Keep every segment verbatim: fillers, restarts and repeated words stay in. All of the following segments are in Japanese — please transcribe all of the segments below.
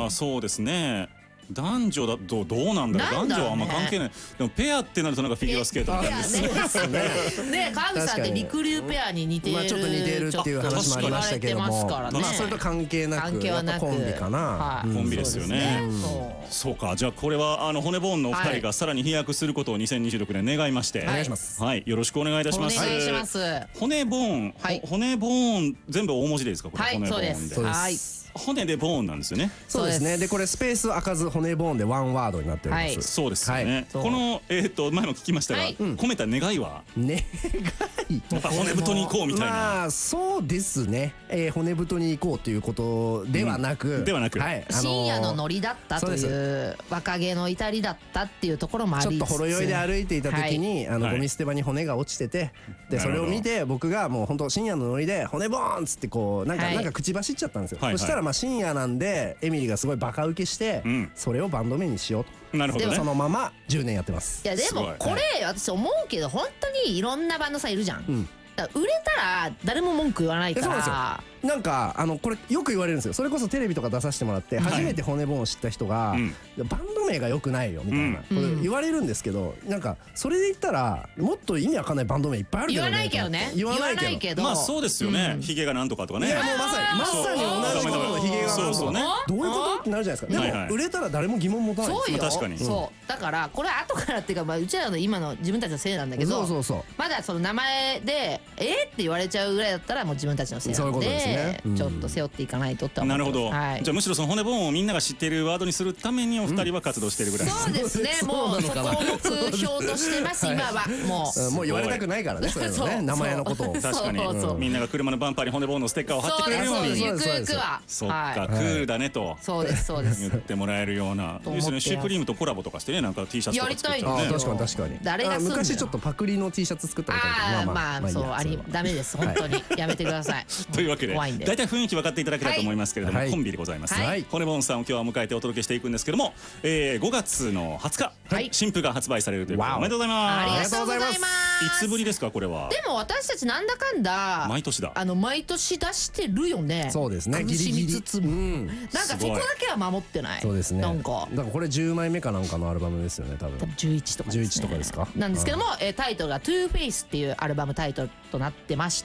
あそうですね。男女だとどうなんだろう。男女はあんま関係ない。でもペアってなるとなんかフィギュアスケートみたいな。 そうですね。ね、川口さんって陸流ペアに似てる。 まあちょっと似てるっていう話もありましたけども、まあそれと関係なくやっぱコンビかな。 コンビですよね。そうか。じゃあこれはあの骨ボーンのお二人がさらに飛躍することをにせんにじゅうろくねん願いまして、 お願いします。 はい、よろしくお願いいたします。 お願いします。 骨ボーン、骨ボーン全部大文字でいいですかこれ。 はい、そうです。はい。 骨でボーンなんですよね。 そうですね。でこれスペース開かず骨ボーンでワンワードになっております。 そうですよね。このえっと前も聞きましたが、込めた願いは願いやっぱ骨太に行こうみたいな。 まあそうですね。骨太に行こうということではなくではなく深夜のノリだったという若気の至りだったっていうところもありつつ、 ちょっとほろ酔いで歩いていた時にあのゴミ捨て場に骨が落ちてて、でそれを見て僕がもう本当深夜のノリで骨ボーンっつってこうなんかなんか口走っちゃったんですよ。そしたらまあ深夜なんでエミリーがすごいバカ受けしてそれをバンド名にしようと。 なるほどね。 でもそのままじゅうねんやってます。 いやでもこれ私思うけど本当にいろんなバンドさんいるじゃん。売れたら誰も文句言わないから。 なんかあのこれよく言われるんですよ。それこそテレビとか出させてもらって初めて骨ボーンを知った人がバンド名が良くないよみたいなこと言われるんですけど、なんかそれで言ったらもっと意味わかんないバンド名いっぱいあるけどね。 言わないけどね。言わないけど。 まあそうですよね。ヒゲがなんとかとかね。 いやもうまさにまさに同じことのヒゲがなんとかね。どういうことってなるじゃないですか。でも売れたら誰も疑問持たない。 そうよ。 確かに。 そうだからこれ後からっていうかまあうちらの今の自分たちのせいなんだけど、まだその名前でえって言われちゃうぐらいだったらもう自分たちのせいなんでちょっと背負っていかないとって思ってます。 なるほど。じゃあむしろその骨ボーンをみんなが知っているワードにするためにお二人は活動しているぐらい。 そうですね。もうそこを目標としてます今は。もうもう言われたくないからねそういうのね、名前のことを。 確かにみんなが車のバンパーに骨ボーンのステッカーを貼ってくれるように。 ゆくゆくはそっかクールだねとそうですそうです言ってもらえるような。いいですね。シュプリームとコラボとかしてねなんか T シャツとか作ってね。 確かに確かに。 誰が昔ちょっとパクリの T シャツ作ったみたいな。 ああまあそうありダメです本当にやめてください。 というわけで大体雰囲気分かっていただけたと思いますけれどもコンビでございます。骨ボーンさんを今日は迎えてお届けしていくんですけども、ごがつのはつか新譜が発売されるということでおめでとうございます。 ありがとうございます。 いつぶりですかこれは。 でも私たちなんだかんだ毎年だあの毎年出してるよね。 そうですね。 苦しみつつもなんかそこだけは守ってない。 そうですね。 なんかだからこれじゅうまいめかなんかのアルバムですよね多分。 じゅういちとかじゅういちとかですか。 なんですけどもタイトルが トゥーフェイス っていうアルバムタイトルとなってまして、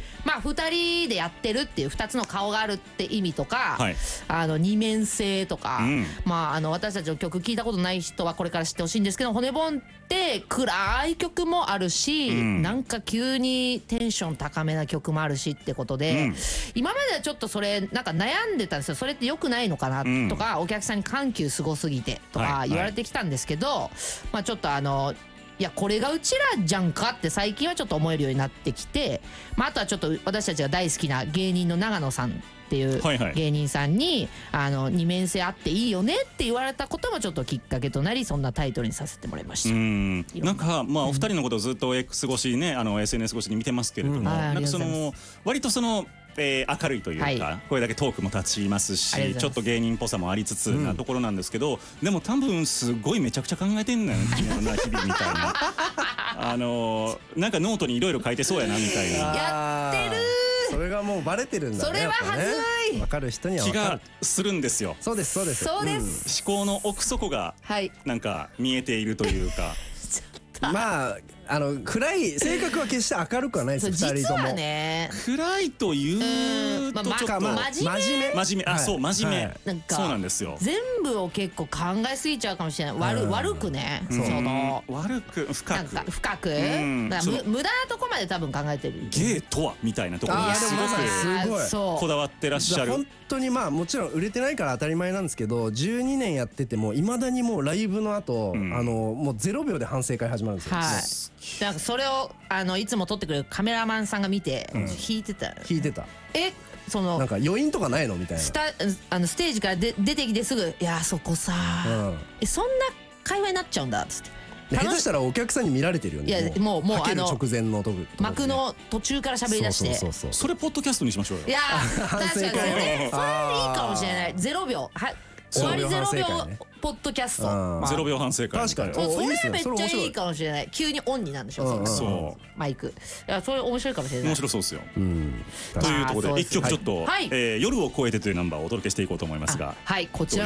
まあふたりでやってるっていうふたつの顔があるって意味とか、あの二面性とか、まああの私たちの曲聞いたことない人はこれから知ってほしいんですけど、骨ボーンって暗い曲もあるし、なんか急にテンション高めな曲もあるしってことで、今まではちょっとそれなんか悩んでたんですよ。それって良くないのかなとか、お客さんに緩急すごすぎてとか言われてきたんですけど、まあちょっとあのいやこれがうちらじゃんかって最近はちょっと思えるようになってきて、まあ、あとはちょっと私たちが大好きな芸人の長野さんっていう芸人さんにあの二面性あっていいよねって言われたこともちょっときっかけとなりそんなタイトルにさせてもらいました。 うんなんかまあお二人のことをずっと X 越しねあの エスエヌエス 越しに見てますけれども、なんかその割とそのえー、明るいというか、はい、これだけトークも立ちますしちょっと芸人っぽさもありつつなところなんですけど、うん、でも多分すごいめちゃくちゃ考えてんのよ日々みたいなあのー、なんかノートにいろいろ書いてそうやなみたいなやってるそれがもうバレてるんだね。 それははずい、 ね、分かる人には分かる気がするんですよ。 そうですそうですそうです、 うん、思考の奥底がなんか見えているというか、はいまああの暗い性格は決して明るくはないですふたりとも。 実はね暗いというとちょっと真面目真面目あそう真面目なんかそうなんですよ。 全部を結構考えすぎちゃうかもしれない。悪悪くねその悪く深くなんか深く無駄なとこまで多分考えてる。 芸とはみたいなところにすごくこだわってらっしゃる。 本当にまあもちろん売れてないから当たり前なんですけどじゅうにねんやっててもいまだにもうライブの後あのもうゼロびょうで反省会始まるんですよ。 なんかそれをあのいつも撮ってくれるカメラマンさんが見て弾いてた。 弾いてた。 えそのなんか余韻とかないのみたいな。 スタあのステージからで出てきてすぐいやそこさえそんな会話になっちゃうんだっつって。 下手したらお客さんに見られてるよね。 いやもうもうあの直前のとこ幕の途中から喋り出してそれポッドキャストにしましょうよ。 いや確かにそれそれいいかもしれない。ゼロびょうはい終わりゼロびょうポッドキャストゼロびょう反省会。 確かにそれめっちゃいいかもしれない。急にオンになるんでしょそうマイク。いやそれ面白いかもしれない。 面白そうですよ。というところで一曲ちょっと夜を越えてというナンバーをお届けしていこうと思いますが、 はいこちら